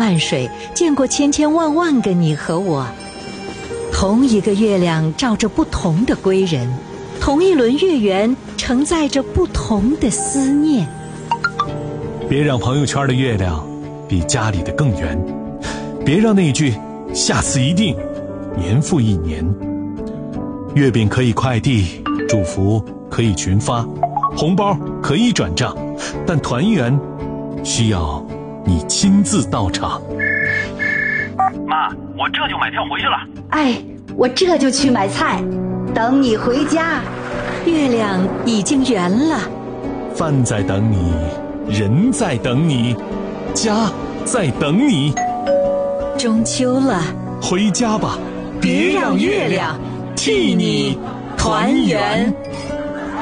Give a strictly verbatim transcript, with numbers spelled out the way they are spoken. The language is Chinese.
万水，见过千千万万个你和我。同一个月亮照着不同的归人，同一轮月圆承载着不同的思念。 别让朋友圈的月亮比家里的更圆，别让那句下次一定年复一年。月饼可以快递，祝福可以群发，红包可以转账，但团圆需要你亲自到场。 妈，我这就买票回去了。 哎，我这就去买菜，等你回家。 月亮已经圆了， 饭在等你，人在等你，家在等你。 中秋了， 回家吧，别让月亮替你团圆。